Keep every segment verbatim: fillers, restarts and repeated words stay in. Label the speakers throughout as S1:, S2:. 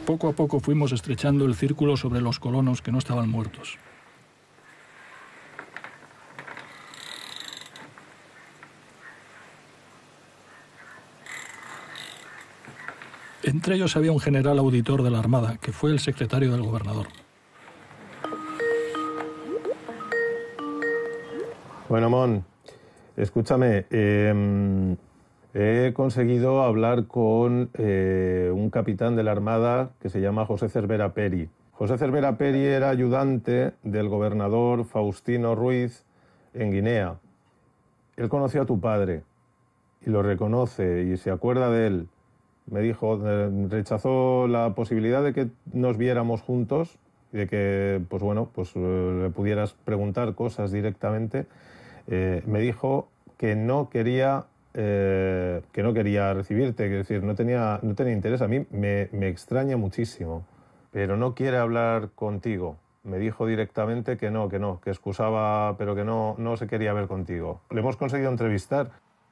S1: Poco a poco fuimos estrechando el círculo sobre los colonos que no estaban muertos. Entre ellos había un general auditor de la Armada, que fue el secretario del gobernador.
S2: Bueno, Mon, escúchame, eh, he conseguido hablar con eh, un capitán de la Armada que se llama José Cervera Peri. José Cervera Peri era ayudante del gobernador Faustino Ruiz en Guinea. Él conoció a tu padre y lo reconoce y se acuerda de él. Me dijo, eh, rechazó la posibilidad de que nos viéramos juntos y de que, pues bueno, pues eh, le pudieras preguntar cosas directamente. Eh, me dijo que no quería eh, que no quería recibirte, que decir, no tenía, no tenía interés. A mí me, me extraña muchísimo, pero no quiere hablar contigo. Me dijo directamente que no, que no, que excusaba, pero que no, no se quería ver contigo. Le hemos conseguido entrevistar.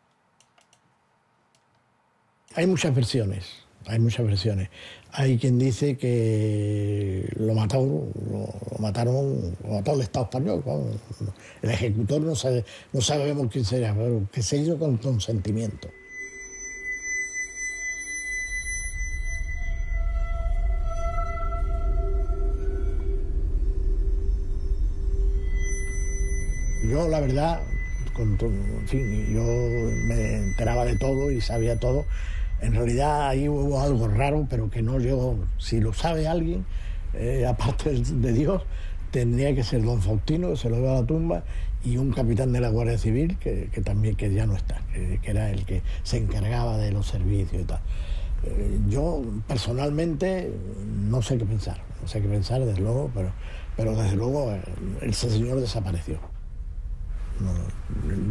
S3: Hay muchas versiones, hay muchas versiones. Hay quien dice que lo mataron, lo, lo mataron, lo mató el Estado español. El ejecutor no sabe, no sabemos quién sería, pero que se hizo con consentimiento. Yo, la verdad, con todo, en fin, yo me enteraba de todo y sabía todo. En realidad ahí hubo algo raro, pero que no yo, si lo sabe alguien, eh, aparte de Dios, tendría que ser don Faustino, que se lo dio a la tumba, y un capitán de la Guardia Civil, que, que también que ya no está, que, que era el que se encargaba de los servicios y tal. Eh, yo, personalmente, no sé qué pensar, no sé qué pensar, desde luego, pero, pero desde luego ese señor desapareció. No,